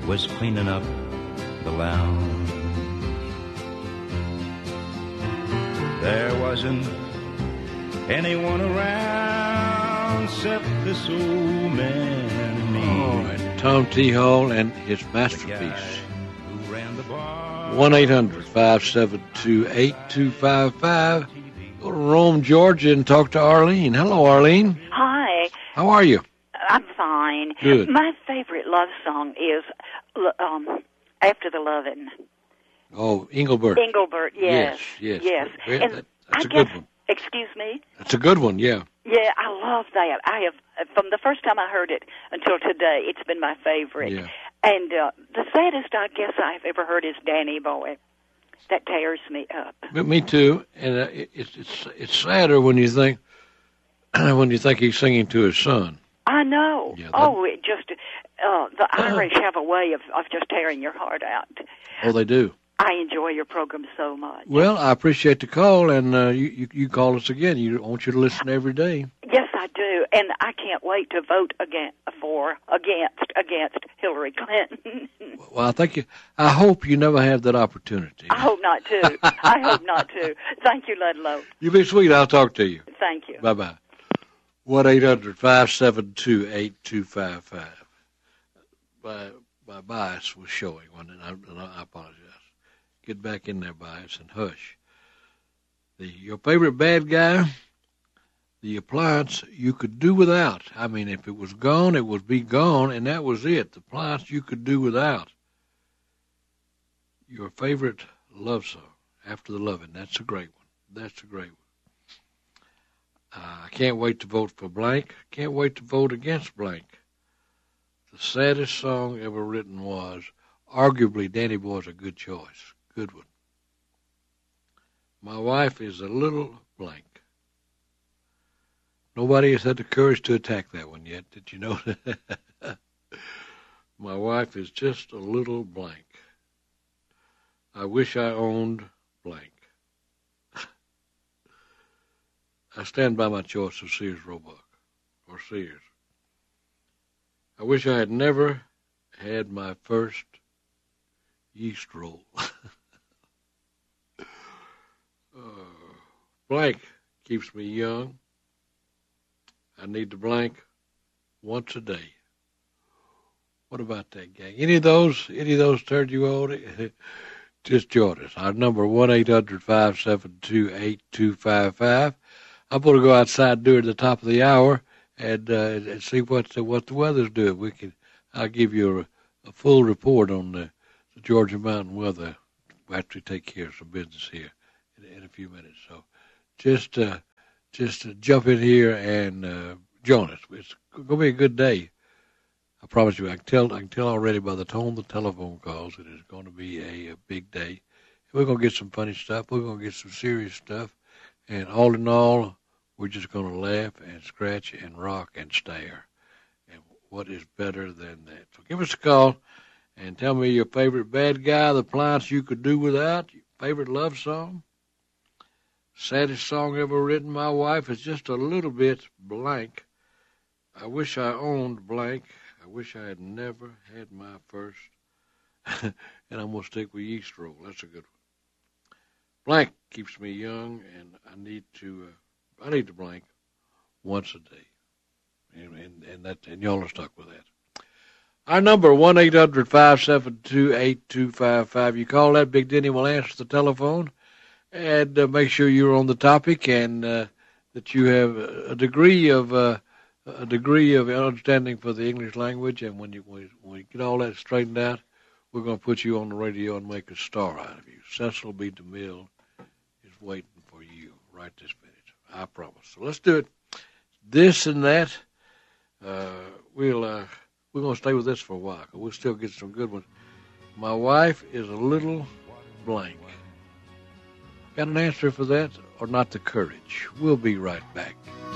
was cleaning up the lounge. There wasn't anyone around except this old man and me. All right, Tom T. Hall and his masterpiece. 1-800-572-8255. Go to Rome, Georgia, and talk to Arlene. Hello, Arlene. Hi. How are you? I'm fine. Good. My favorite love song is After the Lovin'. Oh, Engelbert. Engelbert, yes. Yes. And That's a good one. Excuse me? That's a good one, yeah. Yeah, I love that. I have, from the first time I heard it until today, it's been my favorite. Yeah. And the saddest I guess I've ever heard is Danny Boy. That tears me up. Me too. And it's sadder when you think he's singing to his son. I know. Yeah, it just the Irish have a way of just tearing your heart out. Oh, they do. I enjoy your program so much. Well, I appreciate the call, and you call us again. I want you to listen every day. Yes, I do, and I can't wait to vote against Hillary Clinton. Well, I hope you never have that opportunity. I hope not to. I hope not to. Thank you, Ludlow. You be sweet. I'll talk to you. Thank you. Bye-bye. 1-800-572-8255. My bias was showing, and I apologize. Get back in there, bias, and hush. Your favorite bad guy, the appliance you could do without. I mean, if it was gone, it would be gone, and that was it. The appliance you could do without. Your favorite love song, After the Lovin'. That's a great one. I can't wait to vote for blank. Can't wait to vote against blank. The saddest song ever written was, arguably, Danny Boy's a good choice. Good one. My wife is a little blank. Nobody has had the courage to attack that one yet. Did you know that? My wife is just a little blank. I wish I owned blank. I stand by my choice of Sears Roebuck, or Sears. I wish I had never had my first yeast roll. Blank keeps me young. I need the blank once a day. What about that, gang? Any of those turned you on? Just join us. Our number 1-800-572-8255. I'm going to go outside during the top of the hour and see what the weather's doing. I'll give you a full report on the Georgia mountain weather after we take care of some business here in a few minutes. So just jump in here and join us. It's going to be a good day. I promise you. I can tell already by the tone of the telephone calls it is going to be a big day. We're going to get some funny stuff. We're going to get some serious stuff. And all in all, we're just going to laugh and scratch and rock and stare. And what is better than that? So give us a call and tell me your favorite bad guy, the appliance you could do without, your favorite love song. Saddest song ever written. My wife is just a little bit blank. I wish I owned blank. I wish I had never had my first. And I'm going to stick with yeast roll. That's a good one. Blank keeps me young, and I need to blank once a day. And y'all are stuck with that. Our number, 1-800-572-8255. You call that, Big Denny will answer the telephone. And make sure you're on the topic and that you have a degree of understanding for the English language. And when you get all that straightened out, we're going to put you on the radio and make a star out of you. Cecil B. DeMille is waiting for you right this minute. I promise. So let's do it. This and that. We're going to stay with this for a while. We'll still get some good ones. My wife is a little blank. Got an answer for that, or not the courage? We'll be right back.